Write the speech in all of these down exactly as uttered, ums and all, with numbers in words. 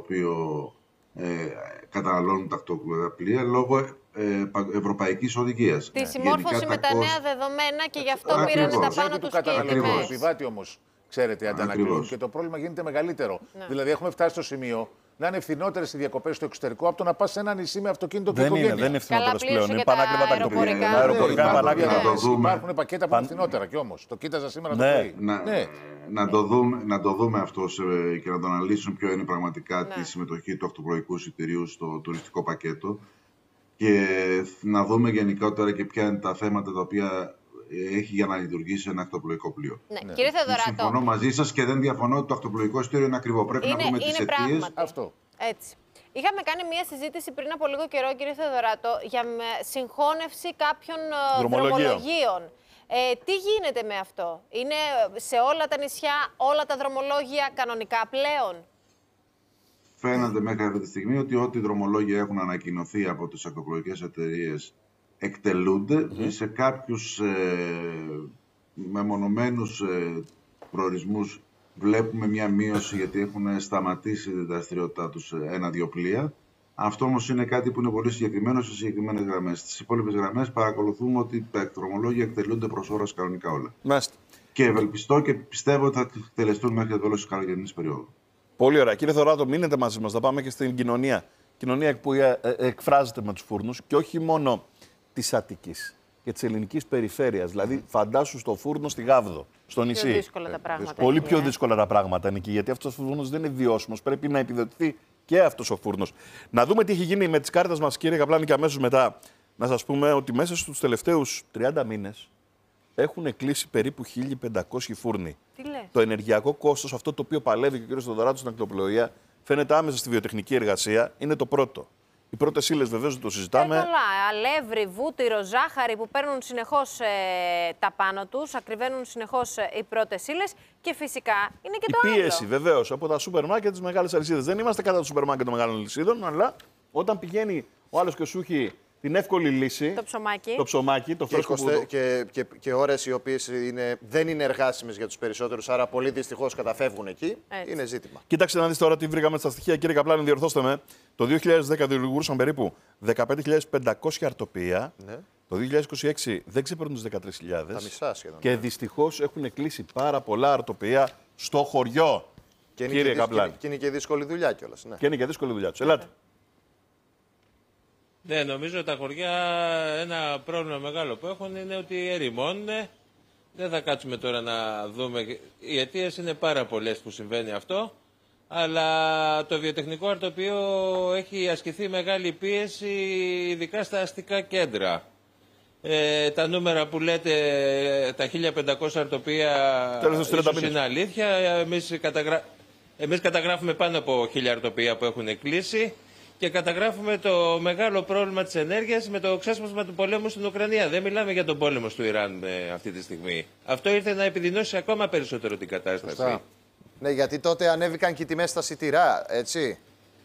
οποίο ε, καταναλώνουν τα ακτοπλοϊκά πλοία λόγω ε, ευρωπαϊκής οδηγίας. Τη συμμόρφωση με τα νέα δεδομένα και γι' αυτό πήραν τα πάνω τους και οι τιμές. Το επιβάτη όμως, ξέρετε, αντανακλούν και το πρόβλημα γίνεται μεγαλύτερο. Ναι. Δηλαδή, έχουμε φτάσει στο σημείο να είναι φθηνότερες οι διακοπές στο εξωτερικό από το να πας σε ένα νησί με αυτοκίνητο και οικογένεια. Δεν είναι φθηνότερες πλέον. Είναι πανάκριβα τα αεροπορικά. Τα αεροπορικά πανάκριβα. Υπάρχουν πακέτα που είναι φθηνότερα κι όμως. Το κοίταζα σήμερα το πρωί. Να το δούμε, να το δούμε αυτό και να το αναλύσουμε ποιο είναι πραγματικά τη συμμετοχή του ακτοπλοϊκού εισιτηρίου στο τουριστικό πακέτο και να δούμε γενικότερα και ποια είναι τα θέματα τα οποία έχει για να λειτουργήσει ένα ακτοπλοϊκό πλοίο. Ναι. Ναι. Κύριε Θεοδωράτο, συμφωνώ μαζί σας και δεν διαφωνώ ότι το ακτοπλοϊκό εισιτήριο είναι ακριβό. Πρέπει είναι, να δούμε τις αιτίες. Αυτό. Έτσι. Είχαμε κάνει μια συζήτηση πριν από λίγο καιρό, κύριε Θεοδωράτο, για συγχώνευση κάποιων δρομολογίων. Ε, τι γίνεται με αυτό? Είναι σε όλα τα νησιά, όλα τα δρομολόγια κανονικά πλέον? Φαίνεται μέχρι αυτή τη στιγμή ότι ό,τι δρομολόγια έχουν ανακοινωθεί από τις ακτοπλοϊκές εταιρείες εκτελούνται. Mm-hmm. Σε κάποιους ε, μεμονωμένους ε, προορισμούς βλέπουμε μια μείωση γιατί έχουν σταματήσει τη δραστηριότητά τους ένα-δύο πλοία. Αυτό όμως είναι κάτι που είναι πολύ συγκεκριμένο σε συγκεκριμένες γραμμές. Στις υπόλοιπες γραμμές παρακολουθούμε ότι τα δρομολόγια εκτελούνται προς ώρας κανονικά όλα. Μάλιστα. Και ευελπιστώ και πιστεύω ότι θα εκτελεστούν μέχρι το τέλος της καλοκαιρινής περίοδου. Πολύ ωραία. Κύριε Θεοδωράτο, μείνετε μαζί μας. Θα πάμε και στην κοινωνία. Κοινωνία που εκφράζεται με τους φούρνους και όχι μόνο της Αττικής και της ελληνικής περιφέρειας. Δηλαδή, φαντάσου στο φούρνο στη Γάβδο, στο νησί. Πιο δύσκολα τα πράγματα. Πολύ πιο δύσκολα τα πράγματα είναι εκεί, γιατί αυτός ο φούρνος δεν είναι βιώσιμος. Πρέπει να επιδοτηθεί και αυτός ο φούρνος. Να δούμε τι έχει γίνει με τις κάρτες μας, κύριε Καπλάνη, και αμέσως μετά να σας πούμε ότι μέσα στους τελευταίους τριάντα μήνες έχουν κλείσει περίπου χίλιοι πεντακόσιοι φούρνοι. Τι λες? Το ενεργειακό κόστος, αυτό το οποίο παλεύει και ο κ. Θεοδωράτου στην ακτοπλοεία, φαίνεται άμεσα στη βιοτεχνική εργασία, είναι το πρώτο. Οι πρώτες ύλες βεβαίως δεν το συζητάμε. Ε, καλά. Αλεύρι, βούτυρο, ζάχαρη που παίρνουν συνεχώς ε, τα πάνω τους, ακριβένουν συνεχώς ε, οι πρώτες ύλες και φυσικά είναι και η το άλλο. Η πίεση βεβαίως από τα σούπερ μάρκετ της μεγάλης αλυσίδας. Δεν είμαστε κατά του σούπερ μάρκετ των μεγάλων αλυσίδων, αλλά όταν πηγαίνει ο άλλος και σου έχει την εύκολη λύση. Το ψωμάκι. Το ψωμάκι, το φρέσκο και, που... και, και, και ώρες οι οποίες είναι, δεν είναι εργάσιμες για τους περισσότερους, άρα πολύ δυστυχώς καταφεύγουν εκεί. Έτσι. Είναι ζήτημα. Κοίταξτε να δείτε τώρα τι βρήκαμε στα στοιχεία, κύριε Καπλάνη, διορθώστε με. Το δύο χιλιάδες δέκα δημιουργούσαν περίπου δεκαπέντε χιλιάδες πεντακόσια αρτοπία. Ναι. Το δύο χιλιάδες είκοσι έξι δεν ξεπερνούν τις δεκατρείς χιλιάδες. Τα μισά σχεδόν. Και δυστυχώς έχουν κλείσει πάρα πολλά αρτοπία στο χωριό. Και είναι, κύριε και, Καπλάνη. Και, και είναι και δύσκολη δουλειά κιόλας. Ναι. Και είναι και δύσκολη δουλειά τους. Ελάτε. Ναι, νομίζω τα χωριά ένα πρόβλημα μεγάλο που έχουν είναι ότι ερημώνουν. Δεν θα κάτσουμε τώρα να δούμε. Οι αιτίες είναι πάρα πολλές που συμβαίνει αυτό. Αλλά το βιοτεχνικό αρτοπείο έχει ασκηθεί μεγάλη πίεση, ειδικά στα αστικά κέντρα. Ε, τα νούμερα που λέτε, τα χίλια πεντακόσια αρτοπεία, ίσως είναι αλήθεια. Εμείς, καταγρα... Εμείς καταγράφουμε πάνω από χίλια αρτοπεία που έχουν κλείσει. Και καταγράφουμε το μεγάλο πρόβλημα της ενέργειας με το ξέσπασμα του πολέμου στην Ουκρανία. Δεν μιλάμε για τον πόλεμο του Ιράν ε, αυτή τη στιγμή. Αυτό ήρθε να επιδεινώσει ακόμα περισσότερο την κατάσταση. Φωστά. Ναι, γιατί τότε ανέβηκαν και οι τιμές στα σιτηρά, έτσι.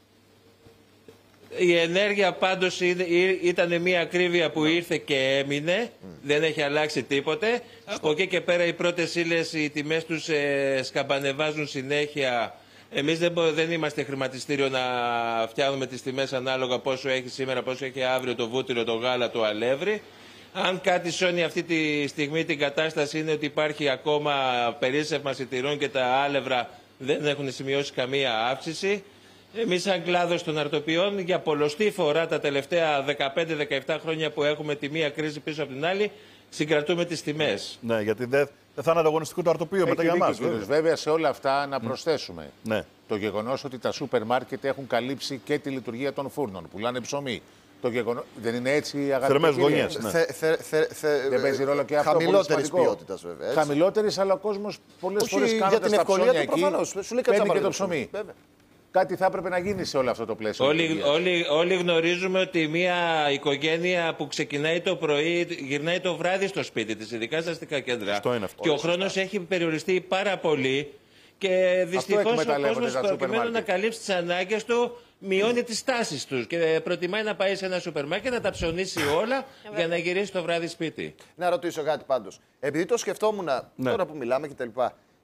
Η ενέργεια πάντως ήταν μια ακρίβεια που ήρθε και έμεινε. Mm. Δεν έχει αλλάξει τίποτε. Mm. Από εκεί και πέρα οι πρώτες ύλες, οι τιμές τους ε, σκαμπανεβάζουν συνέχεια. Εμείς δεν, δεν είμαστε χρηματιστήριο να φτιάχνουμε τις τιμές ανάλογα πόσο έχει σήμερα, πόσο έχει αύριο το βούτυρο, το γάλα, το αλεύρι. Αν κάτι σώνει αυτή τη στιγμή την κατάσταση είναι ότι υπάρχει ακόμα περίσσευμα σιτηρών και τα άλευρα δεν έχουν σημειώσει καμία αύξηση. Εμείς σαν κλάδος των αρτοπιών για πολλοστή φορά τα τελευταία δεκαπέντε δεκαεπτά χρόνια που έχουμε τη μία κρίση πίσω από την άλλη συγκρατούμε τις τιμές. Ναι, γιατί δεν δε θα είναι ανταγωνιστικό το αρτοπείο μετά για εμάς. Βέβαια. βέβαια σε όλα αυτά να προσθέσουμε mm. ναι. το γεγονός ότι τα σούπερ μάρκετ έχουν καλύψει και τη λειτουργία των φούρνων, πουλάνε ψωμί. Το γεγονός... Δεν είναι έτσι, αγαπητοί Θερμές γωνιές. Ναι. Θε, θε, θε, θε, δεν παίζει ρόλο και αυτό. Χαμηλότερης ποιότητας, βέβαια. Έτσι. Χαμηλότερης, αλλά ο κόσμος πολλές Όχι, φορές κάνοντας την τα ψώνια εκεί, παίρνει και το ψωμί. Βέβαια. Κάτι θα έπρεπε να γίνει σε όλο αυτό το πλαίσιο. Όλοι, όλοι, όλοι γνωρίζουμε ότι μια οικογένεια που ξεκινάει το πρωί γυρνάει το βράδυ στο σπίτι της, ειδικά στα αστικά κέντρα. Αυτό και ο χρόνος έχει περιοριστεί πάρα πολύ. Και δυστυχώς ο κόσμος προκειμένου να καλύψει τις ανάγκες του μειώνει τις τάσεις τους και προτιμάει να πάει σε ένα σούπερ μάρκετ να τα ψωνίσει όλα για να γυρίσει το βράδυ σπίτι. Να ρωτήσω κάτι πάντως. Επειδή το σκεφτόμουν ναι. τώρα που μιλάμε κτλ.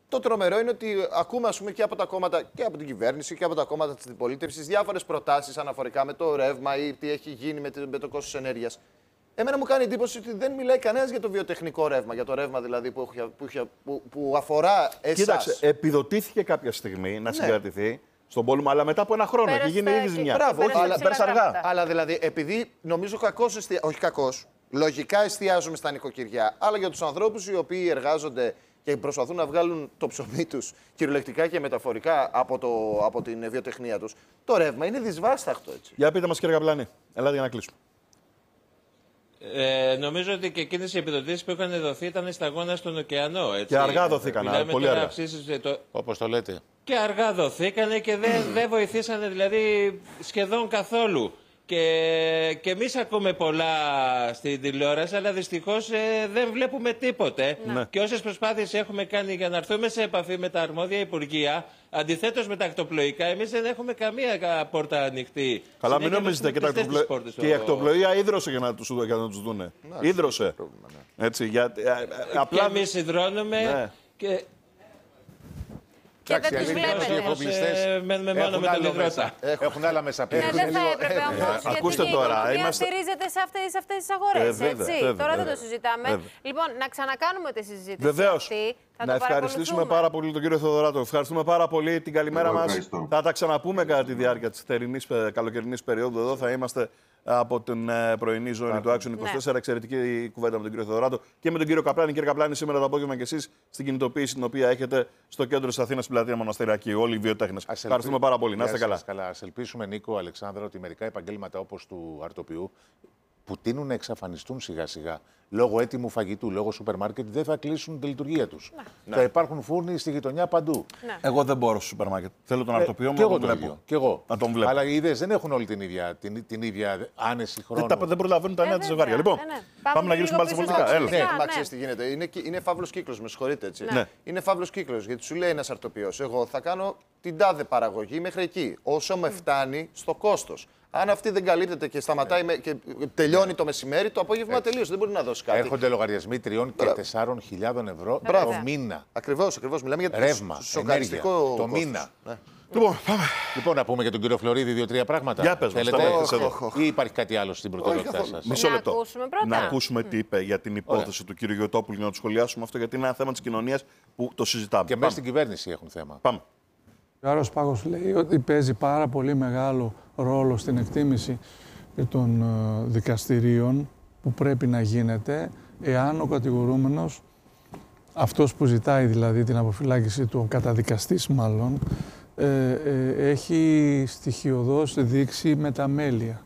Το τρομερό είναι ότι ακούμε, ας πούμε, και από τα κόμματα και από την κυβέρνηση και από τα κόμματα της αντιπολίτευσης διάφορες προτάσεις αναφορικά με το ρεύμα ή τι έχει γίνει με το κόστος ενέργειας. Εμένα μου κάνει εντύπωση ότι δεν μιλάει κανένας για το βιοτεχνικό ρεύμα, για το ρεύμα δηλαδή που, που, που, που αφορά εσάς. Κοίταξε, επιδοτήθηκε κάποια στιγμή να ναι. συγκρατηθεί στον πόλεμο, αλλά μετά από ένα χρόνο Πέρασε, και γίνει ήδη ζημιά. Μπράβο, αλλά πέρασε αργά. Αλλά δηλαδή, επειδή νομίζω κακώς, εστια... όχι κακώς, λογικά εστιάζουμε στα νοικοκυριά, αλλά για τους ανθρώπους οι οποίοι εργάζονται και προσπαθούν να βγάλουν το ψωμί τους κυριολεκτικά και μεταφορικά από, το, από την βιοτεχνία τους, το ρεύμα είναι δυσβάσταχτο έτσι. Για πείτε μας, κύριε Καπλάνη, ελάτε για να κλείσουμε. Ε, νομίζω ότι και εκείνες οι επιδοτήσεις που είχαν δοθεί ήταν σταγόνα στον ωκεανό. Έτσι. Και αργά δοθήκαν, πολύ αργά. Το... Όπως το λέτε. Και αργά δοθήκανε και δεν δε βοηθήσανε δηλαδή σχεδόν καθόλου. Και, και εμείς ακούμε πολλά στην τηλεόραση, αλλά δυστυχώς ε, δεν βλέπουμε τίποτε. Ναι. Και όσες προσπάθειες έχουμε κάνει για να έρθουμε σε επαφή με τα αρμόδια υπουργεία, αντιθέτως με τα ακτοπλοϊκά, εμείς δεν έχουμε καμία πόρτα ανοιχτή. Καλά, μην νομίζετε και, ακτοπλο... πόρτες, και η ακτοπλοεία ίδρωσε για να τους, για να τους δούνε. Να, ίδρωσε. Πρόβλημα, ναι. Έτσι, για... απλά... Και εμείς υδρώνουμε ναι. και... Και δεν τους βλέπετε. Μένουμε μόνο με τον υδρότα. Έχουν άλλα μέσα πέρα. Ναι, δεν θα έπρεπε όμως. Ακούστε τώρα. Γιατί στηρίζεται σε αυτές τις αγορές, έτσι. Τώρα δεν το συζητάμε. Λοιπόν, να ξανακάνουμε τη συζήτηση αυτή. Να ευχαριστήσουμε πάρα πολύ τον κύριο Θεοδωράτο. Ευχαριστούμε πάρα πολύ. Την καλημέρα μας. Θα τα ξαναπούμε κατά τη διάρκεια της θερινής καλοκαιρινής περίοδου. Εδώ θα είμαστε από την πρωινή ζώνη του Action είκοσι τέσσερα. Ναι. Εξαιρετική κουβέντα με τον κύριο Θεοδωράτο και με τον κύριο Καπλάνη. Κύριε Καπλάνη, σήμερα το απόγευμα και εσείς στην κινητοποίηση την οποία έχετε στο κέντρο της Αθήνας, στην πλατεία Μοναστηριακή. Όλοι οι βιοτέχνες. Ευχαριστούμε πάρα πολύ. Να είστε καλά. καλά. Ας ελπίσουμε, Νίκο, Αλεξάνδρα, ότι μερικά επαγγέλματα όπως του αρτοποιού που τείνουν να εξαφανιστούν σιγά-σιγά λόγω έτοιμου φαγητού, λόγω σούπερ μάρκετ, δεν θα κλείσουν τη λειτουργία τους. Ναι. Θα υπάρχουν φούρνοι στη γειτονιά παντού. Ναι. Εγώ δεν μπορώ στο σούπερ μάρκετ. Θέλω τον αρτοποιό μου να τον βλέπω. Και εγώ. Να τον βλέπω. Αλλά οι ιδέες δεν έχουν όλη την ίδια, την, την ίδια άνεση χρόνου. Δεν, δεν προλαβαίνουν τα νέα τη ζευγάρια. Λοιπόν, ναι, ναι. πάμε, πάμε να γυρίσουμε πάλι στα πολιτικά. Ναι, ναι. Ξέρεις τι γίνεται. Είναι, είναι φαύλος κύκλος, με συγχωρείτε έτσι. Ναι. Είναι φαύλος κύκλος γιατί σου λέει ένας αρτοποιός, εγώ θα κάνω την τάδε παραγωγή μέχρι εκεί, όσο με φτάνει στο κόστος. Αν αυτή δεν καλύπτεται και σταματάει με, και τελειώνει το μεσημέρι, το απόγευμα τελείωσε. Δεν μπορεί να δώσει κάτι. Έρχονται λογαριασμοί τριών και τεσσάρων χιλιάδων ευρώ Μπράβο. το μήνα. Ακριβώς, ακριβώς. Μιλάμε για ρεύμα, σοκαριστικό το μήνα. Ναι. Λοιπόν, πάμε. Λοιπόν, να πούμε για τον κύριο Φλωρίδη δύο-τρία πράγματα. Για πες μας, θέλετε, ή υπάρχει κάτι άλλο στην προτεραιότητά σας? Μισό λεπτό. Να ακούσουμε, να ακούσουμε τι είπε για την υπόθεση Ωραία. του κύριου Γιωτόπουλου για να το σχολιάσουμε αυτό, γιατί είναι ένα θέμα της κοινωνίας που το συζητάμε. Και μέσα στην κυβέρνηση έχουν θέμα. Πάμε. Ο Άρος Πάγος λέει ότι παίζει πάρα πολύ μεγάλο ρόλο στην εκτίμηση των δικαστηρίων που πρέπει να γίνεται εάν ο κατηγορούμενος, αυτός που ζητάει δηλαδή την αποφυλάκηση του, ο καταδικαστής μάλλον, ε, ε, έχει στοιχειωδώς δείξει μεταμέλεια.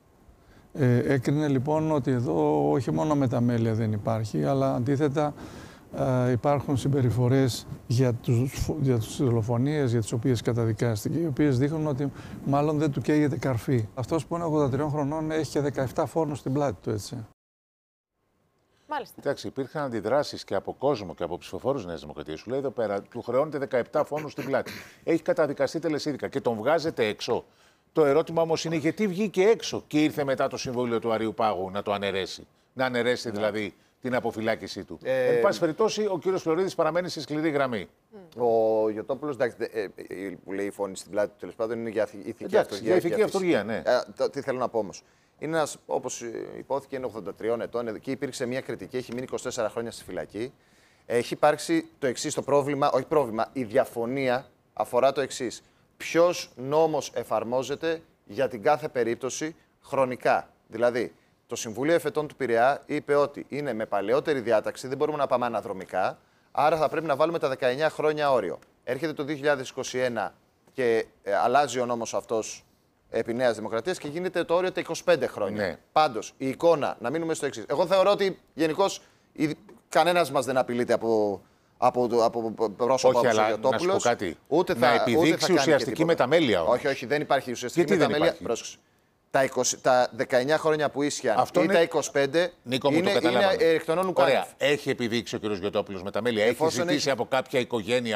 Ε, έκρινε λοιπόν ότι εδώ όχι μόνο μεταμέλεια δεν υπάρχει, αλλά αντίθετα Uh, υπάρχουν συμπεριφορές για, τους, για τις δολοφονίες για τις οποίες καταδικάστηκε, οι οποίες δείχνουν ότι μάλλον δεν του καίγεται καρφί. Αυτός που είναι ογδόντα τριών χρονών έχει και δεκαεπτά φόνους στην πλάτη του, έτσι. Μάλιστα. Κοιτάξτε, υπήρχαν αντιδράσεις και από κόσμο και από ψηφοφόρους Νέας Δημοκρατίας. Σου λέει εδώ πέρα, του χρεώνεται δεκαεπτά φόνους στην πλάτη. Έχει καταδικαστεί τελεσίδικα και τον βγάζετε έξω. Το ερώτημα όμως είναι γιατί βγήκε έξω και ήρθε μετά το Συμβούλιο του Αριού Πάγου να το αναιρέσει. Να αναιρέσει δηλαδή την αποφυλάκησή του. Ε, Εν πάση περιπτώσει, ο κύριος Φλωρίδης παραμένει σε σκληρή γραμμή. Mm. Ο Γιωτόπουλος, εντάξει, ε, ε, που λέει η φωνή στην πλάτη του, τέλος πάντων, είναι για ηθική αυτοργία. Για ηθική αυτοργία, ναι. Ε, τι θέλω να πω όμως. Είναι ένας, όπως υπόθηκε, είναι ογδόντα τριών ετών και υπήρξε μια κριτική, έχει μείνει είκοσι τέσσερα χρόνια στη φυλακή. Έχει υπάρξει το εξής το πρόβλημα, όχι πρόβλημα, η διαφωνία αφορά το εξής. Ποιος νόμος εφαρμόζεται για την κάθε περίπτωση χρονικά. Δηλαδή, το Συμβούλιο Εφετών του Πειραιά είπε ότι είναι με παλαιότερη διάταξη, δεν μπορούμε να πάμε αναδρομικά, άρα θα πρέπει να βάλουμε τα δεκαεννιά χρόνια όριο. Έρχεται το δύο χιλιάδες είκοσι ένα και ε, αλλάζει ο νόμος αυτός επί Νέας Δημοκρατίας και γίνεται το όριο τα είκοσι πέντε χρόνια. Ναι. Πάντως, η εικόνα, να μείνουμε στο εξής. Εγώ θεωρώ ότι γενικώς κανένας μας δεν απειλείται από, από, από πρόσωπο όπως ο Γιωτόπουλος. Να σου πω κάτι. Ούτε θα, να επιδείξει ούτε θα ουσιαστική μεταμέλεια. Όχι, όχι, δεν υπάρχει ουσιαστική Γιατί μεταμέλεια. Τα, είκοσι, τα δεκαεννιά χρόνια που ίσχυαν ή είναι... τα είκοσι πέντε Νίκο, είναι, είναι εκ των όνων ουκάνευ. Έχει επιδείξει ο κ. Γιωτόπουλος μεταμέλεια. Έχει ζητήσει έχει... από κάποια οικογένεια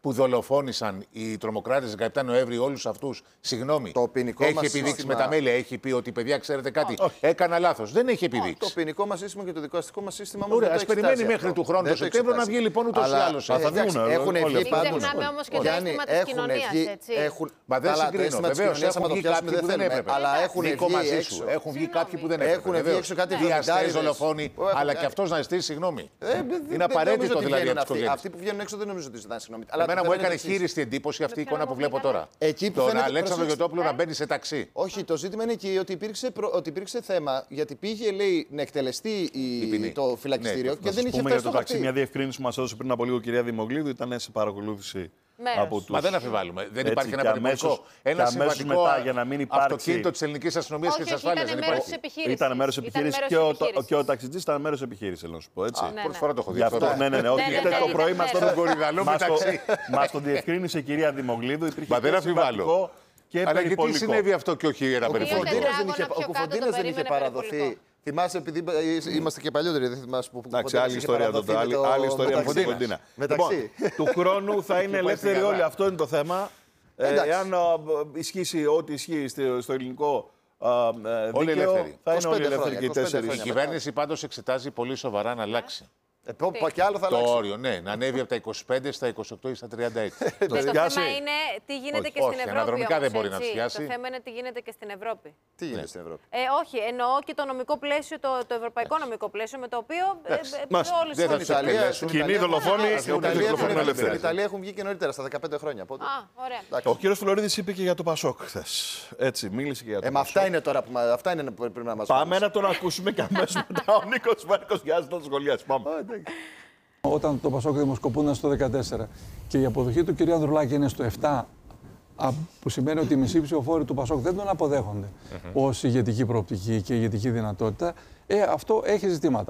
που δολοφόνησαν οι τρομοκράτες δεκαεπτά Νοέμβρη, όλους αυτούς, συγγνώμη, το ποινικό έχει μας επιδείξει σύστημα... με τα μέλη, έχει πει ότι παιδιά, ξέρετε κάτι, oh. έκανα λάθος. Δεν έχει επιδείξει. Oh, το ποινικό μας σύστημα και το δικαστικό μας σύστημα. Ωραία, ας περιμένει μέχρι του χρόνου το Σεπτέμβριο να βγει λοιπόν ούτως ή άλλως. Θα βγουν. Έχουν βγει πάντως. Μην ξεχνάμε όμως και το αίσθημα της κοινωνίας, έτσι. Μα δεν συγκρίνω. Βεβαίως έχουν βγει κάποιοι που δεν έπρεπε. Αλλά έχουν βγει έξω. Έχουν βγει κάποιοι που δεν έπρεπε. Έχουν βγει έξω κάτι διαστές, δολοφόνοι, αλλά και αυτός να ζητήσει συγγνώμη. Είναι απαραίτητο δηλαδή από τους αυτοί που βγαίνουν έξω δεν νομίζω ότι ζητάνε συγγνώμη. Εμένα μου έκανε χείριστη εντύπωση αυτή η εικόνα που βλέπω τώρα. Τον Αλέξανδρο Γιωτόπουλο να μπαίνει σε ταξί. Όχι, το ζήτημα είναι εκεί ότι υπήρξε, προ... ότι υπήρξε θέμα γιατί πήγε, λέει, να εκτελεστεί η... το φυλακιστήριο ναι, και δεν είχε φτάσει το ταξί. Μια διευκρίνηση που μας έδωσε πριν από λίγο η κυρία Δημογλίδου ήταν σε παρακολούθηση. Από τους... Μα δεν αμφιβάλλουμε. Δεν υπάρχει ένα πανεπιστημιακό. Ένα συμβατικό μετά, για να μην υπάρξει... αυτοκίνητο της ελληνικής αστυνομίας και της ασφάλειας. Ήταν μέρος της επιχείρησης. Ήταν μέρος της επιχείρησης και, ο, και ο ταξιτζής ήταν μέρος της επιχείρησης, θέλω να σου πω. Έτσι. Α, ναι, πρώτη φορά το έχω δει αυτό. Αυτό, ναι, ναι, ναι. Όχι, ναι, ναι, το πρωί μας στον Κορυδαλό μεταξύ. Μας το διευκρίνησε η κυρία Δημογλίδου. Μα δεν αμφιβάλλω. Αλλά γιατί συνέβη αυτό και όχι ένα περιβαλλοντικό. Ο Κουφοντίνας δεν είχε παραδοθεί. Θυμάσαι, επειδή είμαστε και παλιότεροι, δεν θυμάσαι που Εντάξει, άλλη ιστορία τότε. Άλλη ιστορία με τον Κοντίνα. Μεταξύ. Του χρόνου θα είναι ελεύθεροι όλοι. Αυτό είναι το θέμα. Εάν ισχύσει ό,τι ισχύει στο ελληνικό δίκαιο, θα είναι όλοι ελεύθεροι και οι τέσσερις. Η κυβέρνηση πάντως εξετάζει πολύ σοβαρά να αλλάξει. Ε, και άλλο θα το αλλάξει. όριο, ναι, να ανέβει από τα είκοσι πέντε στα είκοσι οκτώ ή στα τριάντα έξι. Το θέμα είναι τι γίνεται όχι, και στην όχι, Ευρώπη. αναδρομικά όμως, δεν μπορεί έτσι. να πιάσει. Το θέμα είναι τι γίνεται και στην Ευρώπη. Τι γίνεται ναι. στην Ευρώπη. Ε, όχι, εννοώ και το νομικό πλαίσιο, το, το ευρωπαϊκό νομικό πλαίσιο με το οποίο ε, ε, όλες δεν θα τις εκτελέσουν. Κοινή δολοφόνοι στην Ιταλία έχουν βγει και νωρίτερα, στα δεκαπέντε χρόνια. Α, ωραία. Ο κύριος Φλωρίδης είπε και για το Πασόκ χθες. Έτσι, μίλησε και για το Πασόκ. Αυτά είναι τώρα που αυτά είναι που πρέπει να μας Πάμε να τον ακούσουμε και αμέσως μετά ο Νίκος Βάρκος. Γεια σας, θα το σχολιάσει. Πάμε. Όταν το Πασόκ δημοσκοπούνταν στο δεκατέσσερα και η αποδοχή του κ. Ανδρουλάκη είναι στο επτά, που σημαίνει ότι οι μισοί ψηφοφόροι του Πασόκ δεν τον αποδέχονται mm-hmm. ως ηγετική προοπτική και ηγετική δυνατότητα, ε, αυτό έχει ζητήματα.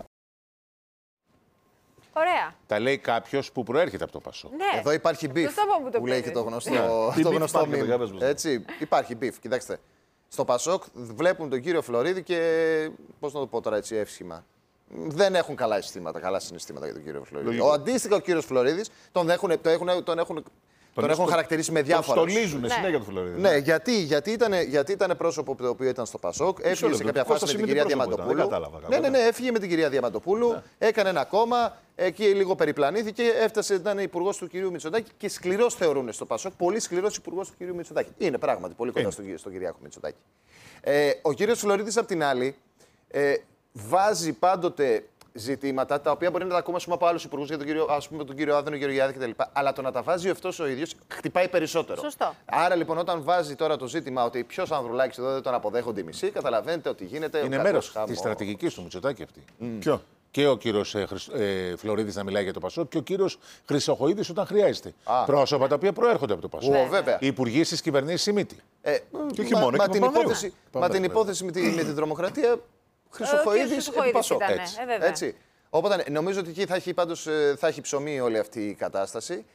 Ωραία. Τα λέει κάποιος που προέρχεται από το Πασόκ. Ναι. Εδώ υπάρχει beef που, το που λέει και το γνωστό, yeah. το γνωστό meme. Έτσι, υπάρχει beef. Κοιτάξτε, στο Πασόκ βλέπουν τον κύριο Φλωρίδη και, πώς να το πω τώρα έτσι εύσχημα, δεν έχουν καλά αισθήματα, καλά συναισθήματα για τον κύριο Φλωρίδη. Ο αντίστοιχα ο κύριος Φλωρίδης τον έχουν, τον έχουν, τον έχουν, τον έχουν χαρακτηρίσει με διάφορα. Τον στολίζουν συνέχεια τον Φλωρίδη. Ναι, γιατί, γιατί, ήταν, γιατί ήταν πρόσωπο το οποίο ήταν στο Πασόκ, έφυγε σε κάποια φάση με την κυρία Διαμαντοπούλου. Ναι, ναι, ναι, έφυγε με την κυρία Διαμαντοπούλου, έκανε ένα κόμμα, εκεί λίγο περιπλανήθηκε, έφτασε, ήταν υπουργό του κυρίου Μητσοτάκη και σκληρό θεωρούν στο Πασόκ, πολύ σκληρό υπουργό του κυρίου Μητσοτάκη. Είναι πράγματι πολύ κοντά στον, στον Κυριάκο Μητσοτάκη. Ε, ο κύριος Φλωρίδης απ' την άλλη ε, βάζει πάντοτε ζητήματα τα οποία μπορεί να τα ακούμε από άλλους υπουργούς, για τον κύριο, ας πούμε, τον κύριο Άδωνο Γεωργιάδη κτλ. Αλλά το να τα βάζει αυτός ο ίδιος χτυπάει περισσότερο. Σωστό. Άρα λοιπόν, όταν βάζει τώρα το ζήτημα ότι ποιος Ανδρουλάκης εδώ δεν τον αποδέχονται οι μισοί, καταλαβαίνετε ότι γίνεται. Είναι μέρος χάμω... της στρατηγικής του Μητσοτάκη αυτή. Mm. Ποιο? Και ο κύριος ε, Χρυσ... ε, Φλωρίδης να μιλάει για το Πασόκ και ο κύριος Χρυσοχοΐδης όταν χρειάζεται. Α. Πρόσωπα τα οποία προέρχονται από το Πασόκ. Βέβαια. Οι υπουργοί στις κυβερνήσεις Σιμίτη. Ε, και όχι μόνο. Μα, την υπόθεση, μα την υπόθεση με, τη, με την τρομοκρατία. Χρυσοχοΐδης επί Πασόκ. Έτσι. Ε, Έτσι. Οπότε νομίζω ότι εκεί θα έχει, πάντως, θα έχει ψωμί όλη αυτή η κατάσταση.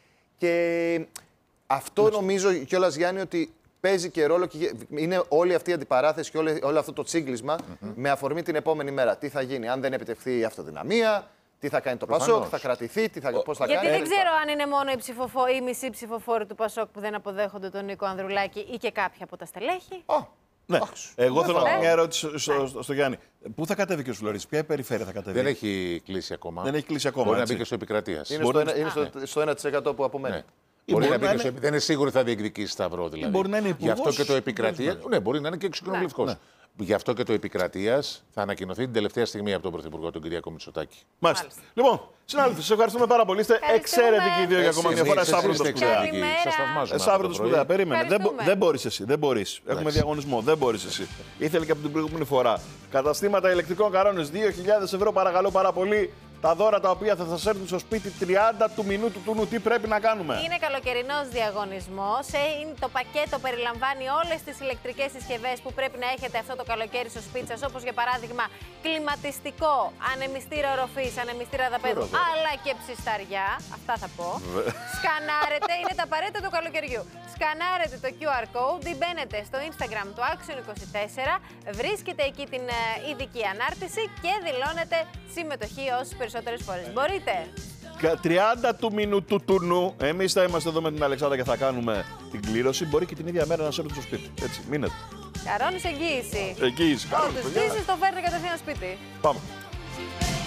Και αυτό Μες. νομίζω κιόλας, Γιάννη, ότι παίζει και ρόλο και είναι όλη αυτή η αντιπαράθεση και όλο, όλο αυτό το τσίγκλισμα mm-hmm. με αφορμή την επόμενη μέρα. Τι θα γίνει, αν δεν επιτευχθεί η αυτοδυναμία, τι θα κάνει το Προφανώς. Πασόκ, θα κρατηθεί, τι θα, πώς θα Γιατί κάνει. Γιατί δεν ξέρω αν είναι μόνο οι, ψηφοφο... οι μισοί ψηφοφόροι του Πασόκ που δεν αποδέχονται τον Νίκο Ανδρουλάκη ή και κάποιοι από τα στελέχη. Oh. Ναι. Εγώ θέλω να κάνω μια ερώτηση στο, στο, στο Γιάννη. Πού θα κατέβει ο Φλωρίδης, ποια περιφέρεια θα κατέβει? Δεν έχει κλείσει ακόμα. Δεν έχει κλείσει ακόμα. Μπορεί έτσι. να μπει και στο επικρατείας. Είναι, στο, είναι στο, στο ένα τοις εκατό που απομένει. Ναι. Μπορεί, μπορεί να μπει και στο, δεν είναι σίγουρο θα διεκδικήσει σταυρό δηλαδή. Μπορεί να είναι υπουργός. Γι' αυτό και το επικρατεία. Ναι, μπορεί να είναι και εξοικονομητικός. Ναι. Γι' αυτό και το επικρατείας θα ανακοινωθεί την τελευταία στιγμή από τον Πρωθυπουργό, τον Κυριάκο Μητσοτάκη. Μάλιστα. Λοιπόν, συνάδελφοι, σας ευχαριστούμε πάρα πολύ. Είστε εξαιρετικοί οι δύο για ακόμα μια φορά. Εσάβρωτο σπουδαία. Εσάβρωτο σπουδαία. Περίμενε. Δεν μπορείς εσύ. Δεν μπορείς. Έχουμε διαγωνισμό. Δεν μπορείς εσύ. Ήθελε και από την προηγούμενη φορά. Καταστήματα ηλεκτρικών καρόνες δύο χιλιάδες ευρώ, παρακαλώ πάρα πολύ. Τα δώρα τα οποία θα σας έρθουν στο σπίτι τριάντα του μηνού του τούνου. Τι πρέπει να κάνουμε? Είναι καλοκαιρινός διαγωνισμός. Το πακέτο περιλαμβάνει όλες τις ηλεκτρικές συσκευές που πρέπει να έχετε αυτό το καλοκαίρι στο σπίτι σας. Όπως για παράδειγμα κλιματιστικό, ανεμιστήρα οροφής, ανεμιστήρα δαπέδου, αλλά και ψισταριά. Αυτά θα πω. Σκανάρετε, είναι τα απαραίτητα του καλοκαιριού. Σκανάρετε το κιου αρ code ή μπαίνετε στο Instagram του Action είκοσι τέσσερα, βρίσκετε εκεί την ειδική ανάρτηση και δηλώνετε συμμετοχή όσες περισσότερες φορές μπορείτε. τριάντα του μήνου του τουρνού. Εμείς θα είμαστε εδώ με την Αλεξάνδρα και θα κάνουμε την κλήρωση. Μπορεί και την ίδια μέρα να σε έρθουν στο σπίτι. Έτσι, μείνετε. Καρόνης εγγύηση. Εγγύηση. Όντως, ζήσεις, το φέρνει κατευθείαν σπίτι. Πάμε.